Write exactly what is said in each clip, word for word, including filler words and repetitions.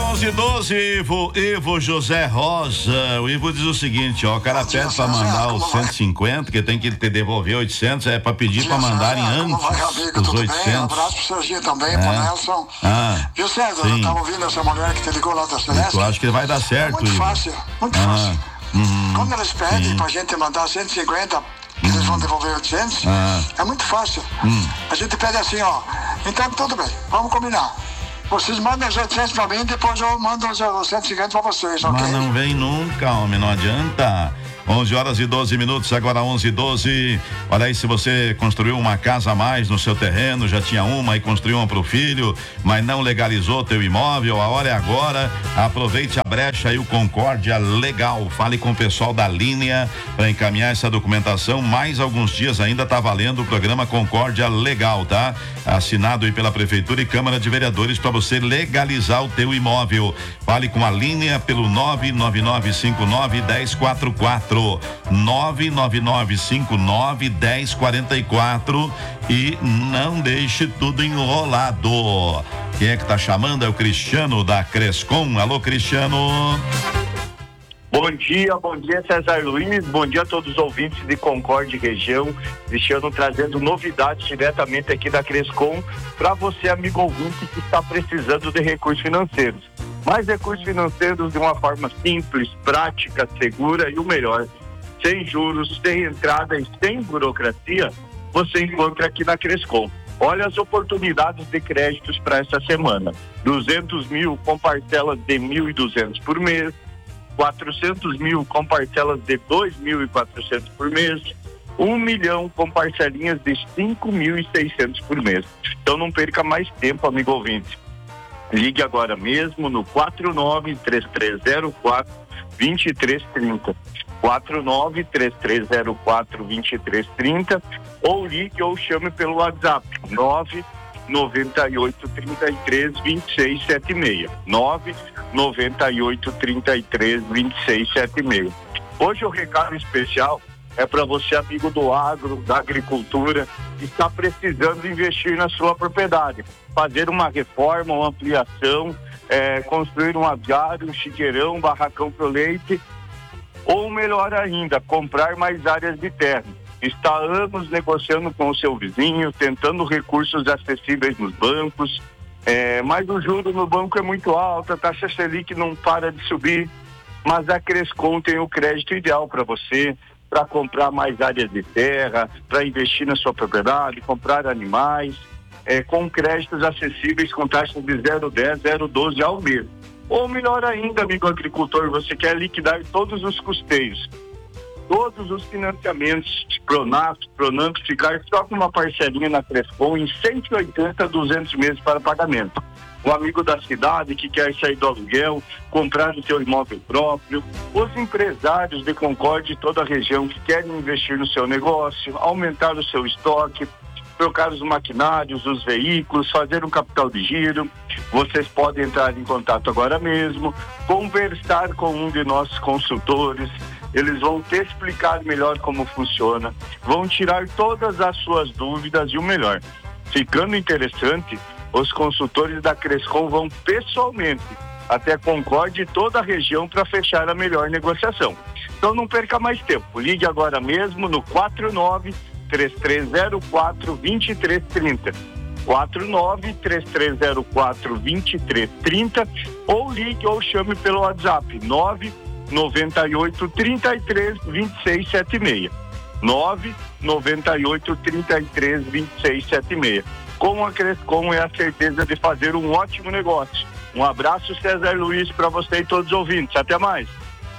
onze e doze, Ivo, Ivo José Rosa. O Ivo diz o seguinte, ó, o cara pede pra mandar os cento e cinquenta, que tem que te devolver oitocentos, é pra pedir pra mandarem antes os oitocentos. Um abraço pro Serginho também, é. pro Nelson. Ah, viu, César? sim. Eu tava ouvindo essa mulher que te ligou lá da Celeste. Eu acho que vai dar certo, é muito Ivo. fácil, muito ah, fácil. Uhum, Quando eles pedem sim. pra gente mandar cento e cinquenta, que eles vão devolver oitocentos, ah. é muito fácil. Hum. A gente pede assim, ó, então tudo bem, vamos combinar. Vocês mandam os oitocentos pra mim, depois eu mando os, os cento e cinquenta pra vocês, ok? Mas não vem nunca, homem, não adianta. onze horas e doze minutos, agora onze e doze. Olha aí, se você construiu uma casa a mais no seu terreno, já tinha uma e construiu uma pro filho, mas não legalizou teu imóvel, a hora é agora. Aproveite a brecha e o Concórdia Legal. Fale com o pessoal da Linha para encaminhar essa documentação. Mais alguns dias ainda tá valendo o programa Concórdia Legal, tá? Assinado aí pela Prefeitura e Câmara de Vereadores para você legalizar o teu imóvel. Fale com a Linha pelo nove nove nove cinco nove um zero quatro quatro. nove nove nove cinco nove um zero quatro quatro e não deixe tudo enrolado. Quem é que tá chamando? É o Cristiano da Crescom. Alô, Cristiano. Bom dia, bom dia, César Luiz, bom dia a todos os ouvintes de Concórdia e região. Cristiano trazendo novidades diretamente aqui da Crescom para você, amigo ouvinte, que está precisando de recursos financeiros. Mais recursos financeiros de uma forma simples, prática, segura e o melhor, sem juros, sem entrada e sem burocracia, você encontra aqui na Crescom. Olha as oportunidades de créditos para essa semana: duzentos mil com parcelas de mil e duzentos por mês, quatrocentos mil com parcelas de dois mil e quatrocentos por mês, um milhão com parcelinhas de cinco mil e seiscentos por mês. Então não perca mais tempo, amigo ouvinte. Ligue agora mesmo no quatro nove três três zero quatro dois três três zero. quatro nove três três zero quatro dois três três zero ou ligue ou chame pelo WhatsApp nove nove oito três três dois seis sete seis nove nove oito três três dois seis sete seis. Hoje o recado especial é para você, amigo do agro, da agricultura, que está precisando investir na sua propriedade, fazer uma reforma, uma ampliação, é, construir um aviário, um chiqueirão, um barracão para o leite, ou melhor ainda, comprar mais áreas de terra. Está há anos negociando com o seu vizinho, tentando recursos acessíveis nos bancos, é, mas o juro no banco é muito alto, a taxa Selic não para de subir, mas a Crescom tem o crédito ideal para você, para comprar mais áreas de terra, para investir na sua propriedade, comprar animais, é, com créditos acessíveis com taxas de zero vírgula dez, zero vírgula doze ao mês. Ou melhor ainda, amigo agricultor, você quer liquidar todos os custeios, todos os financiamentos, Pronaf, Pronamp, ficar só com uma parcelinha na Crescom em cento e oitenta, duzentos meses para pagamento. O amigo da cidade que quer sair do aluguel, comprar o seu imóvel próprio, os empresários de Concórdia de toda a região que querem investir no seu negócio, aumentar o seu estoque, trocar os maquinários, os veículos, fazer um capital de giro. Vocês podem entrar em contato agora mesmo, conversar com um de nossos consultores. Eles vão te explicar melhor como funciona, vão tirar todas as suas dúvidas e o melhor, ficando interessante, os consultores da Crescom vão pessoalmente até Concórdia e toda a região para fechar a melhor negociação. Então não perca mais tempo, ligue agora mesmo no quatro nove três três zero quatro dois três três zero, quatro nove três três zero quatro dois três três zero ou ligue ou chame pelo WhatsApp nove nove oito três três dois seis sete seis nove nove oito três três dois seis sete seis. Com a Crescom é a certeza de fazer um ótimo negócio. Um abraço, César Luiz, para você e todos os ouvintes. Até mais.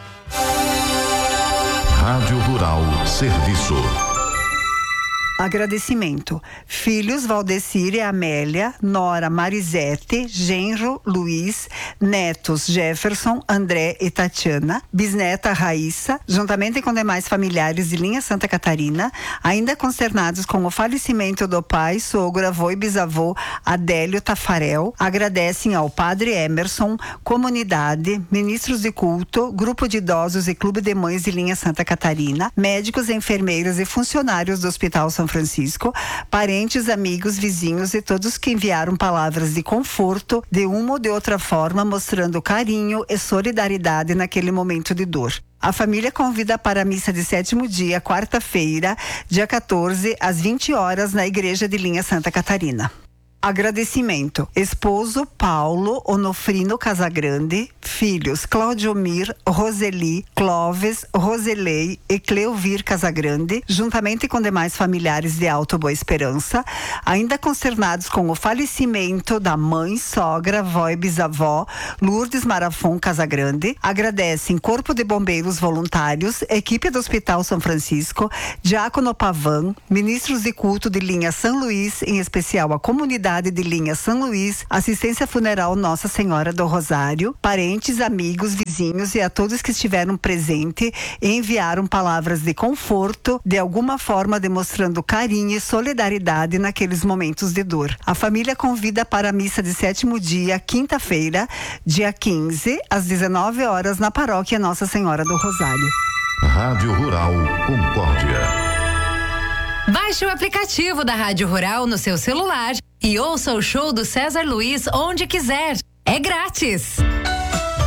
Rádio Rural Serviço. Agradecimento. Filhos Valdecir e Amélia, nora Marisete, genro Luiz, netos Jefferson, André e Tatiana, bisneta Raíssa, juntamente com demais familiares de linha Santa Catarina, ainda consternados com o falecimento do pai, sogro, avô e bisavô Adélio Tafarel, agradecem ao padre Emerson, comunidade, ministros de culto, grupo de idosos e clube de mães de linha Santa Catarina, médicos, enfermeiras e funcionários do Hospital São São Francisco, parentes, amigos, vizinhos e todos que enviaram palavras de conforto, de uma ou de outra forma, mostrando carinho e solidariedade naquele momento de dor. A família convida para a missa de sétimo dia, quarta-feira, dia quatorze, às vinte horas, na Igreja de Linha Santa Catarina. Agradecimento. Esposo Paulo Onofrino Casagrande, filhos Claudiomir, Roseli, Clóvis, Roselei e Cleovir Casagrande, juntamente com demais familiares de Alto Boa Esperança, ainda consternados com o falecimento da mãe, sogra, avó e bisavó Lourdes Marafon Casagrande, agradecem Corpo de Bombeiros Voluntários, equipe do Hospital São Francisco, Diácono Pavan, ministros de culto de linha São Luís, em especial a comunidade de linha São Luís, assistência funeral Nossa Senhora do Rosário, parentes, amigos, vizinhos e a todos que estiveram presentes e enviaram palavras de conforto, de alguma forma demonstrando carinho e solidariedade naqueles momentos de dor. A família convida para a missa de sétimo dia, quinta-feira, dia quinze, às dezenove horas, na paróquia Nossa Senhora do Rosário. Rádio Rural Concórdia. Baixe o aplicativo da Rádio Rural no seu celular e ouça o show do César Luiz onde quiser. É grátis.